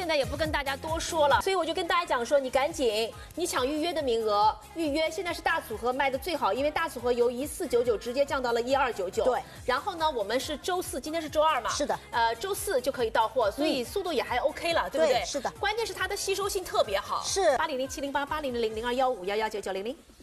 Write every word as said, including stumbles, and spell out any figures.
在也不跟大家多说了，所以我就跟大家讲说，你赶紧，你抢预约的名额，预约现在是大组合卖的最好，因为大组合由一四九九直接降到了一二九九。对，然后呢，我们是周四，今天是周二嘛？是的。呃，周四就可以到货，所以速度也还 OK 了，对不对？是的。关键是它的吸收性特别好。是。八零零七零八八零零零二幺五幺幺九九零零。